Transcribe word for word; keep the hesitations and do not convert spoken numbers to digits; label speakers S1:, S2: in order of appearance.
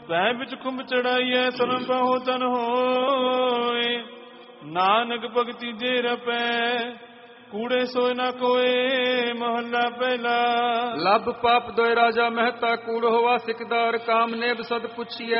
S1: ਪੈ ਵਿੱਚ ਖੁੰਭ ਚੜਾਈਐ ਸਰਮ ਬਹੁ ਤਨ ਹੋਏ। ਨਾਨਕ ਭਗਤੀ ਜੇ ਰਪੈ ਕੂੜੇ ਸੋਇ ਨਾ ਕੋਏ। ਮਹੱਲਾ ਪਹਿਲਾ।
S2: ਲੱਭ ਪਾਪ ਦੋਇ ਰਾਜਾ ਮਹਿਤਾ ਕੂੜ ਹੋਵਾ ਸਿਕਦਾਰ। ਕਾਮ ਨੇਬ ਸਦ ਪੁੱਛੀਐ